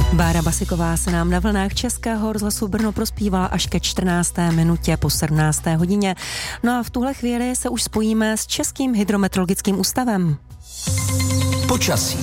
Bára Basiková se nám na vlnách Českého rozhlasu Brno prospívala až ke 14. minutě po 17. hodině. No a v tuhle chvíli se už spojíme s Českým hydrometeorologickým ústavem. Počasí.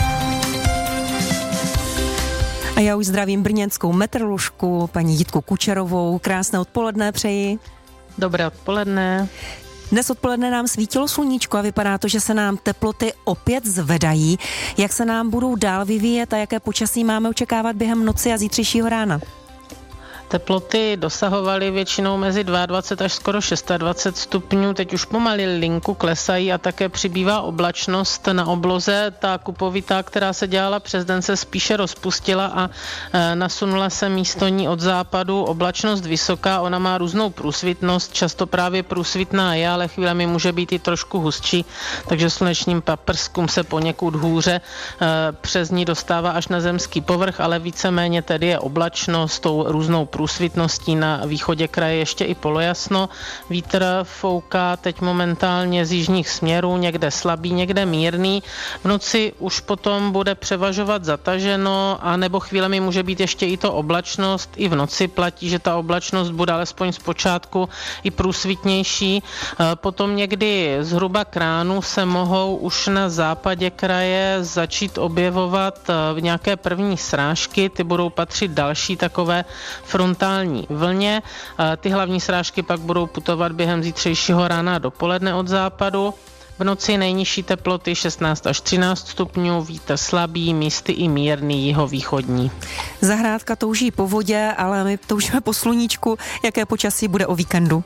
A já už zdravím brněnskou meteoroložku, paní Jitku Kučerovou. Krásné odpoledne přeji. Dobré odpoledne. Dnes odpoledne nám svítilo sluníčko a vypadá to, že se nám teploty opět zvedají. Jak se nám budou dál vyvíjet a jaké počasí máme očekávat během noci a zítřejšího rána? Teploty dosahovaly většinou mezi 22 až skoro 26 stupňů, teď už pomalu linku klesají a také přibývá oblačnost na obloze. Ta kupovitá, která se dělala přes den, se spíše rozpustila a nasunula se místo ní od západu. Oblačnost vysoká, ona má různou průsvitnost, často právě průsvitná je, ale chvílemi může být i trošku hustší, takže slunečním paprskům se poněkud hůře přes ní dostává až na zemský povrch, ale víceméně tedy je oblačnost tou různou průsvitností, na východě kraje ještě i polojasno. Vítr fouká teď momentálně z jižních směrů, někde slabý, někde mírný. V noci už potom bude převažovat zataženo, a nebo chvílemi může být ještě i to oblačnost. I v noci platí, že ta oblačnost bude alespoň zpočátku i průsvitnější. Potom někdy zhruba k ránu se mohou už na západě kraje začít objevovat nějaké první srážky, ty budou patřit další takové frontální vlně. Ty hlavní srážky pak budou putovat během zítřejšího rána a dopoledne od západu. V noci nejnižší teploty 16 až 13 stupňů, vítr slabý, místy i mírný jihovýchodní. Zahrádka touží po vodě, ale my toužíme po sluníčku. Jaké počasí bude o víkendu?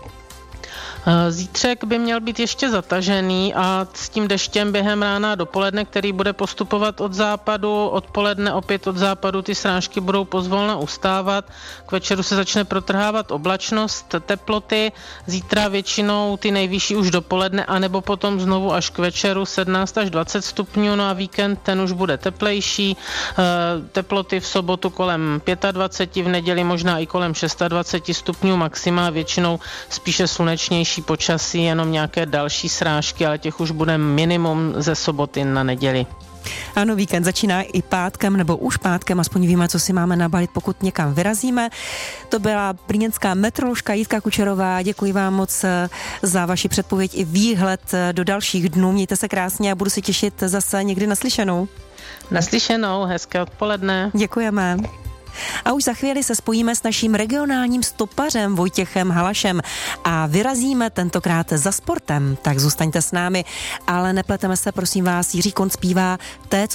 Zítřek by měl být ještě zatažený a s tím deštěm během rána a dopoledne, který bude postupovat od západu, odpoledne opět od západu ty srážky budou pozvolna ustávat. K večeru se začne protrhávat oblačnost, teploty, zítra většinou ty nejvyšší už dopoledne, anebo potom znovu až k večeru 17 až 20 stupňů, no a víkend ten už bude teplejší, teploty v sobotu kolem 25, v neděli možná i kolem 26 stupňů maxima, většinou spíše slunečnější počasí, jenom nějaké další srážky, ale těch už bude minimum ze soboty na neděli. Ano, víkend začíná i pátkem, nebo už pátkem, aspoň víme, co si máme nabalit, pokud někam vyrazíme. To byla brněnská meteoroložka Jitka Kučerová. Děkuji vám moc za vaši předpověď i výhled do dalších dnů. Mějte se krásně a budu si těšit zase někdy naslyšenou. Naslyšenou, hezké odpoledne. Děkujeme. A už za chvíli se spojíme s naším regionálním stopařem Vojtěchem Halašem a vyrazíme tentokrát za sportem. Tak zůstaňte s námi, ale nepleteme se, prosím vás, Jiří Kon zpívá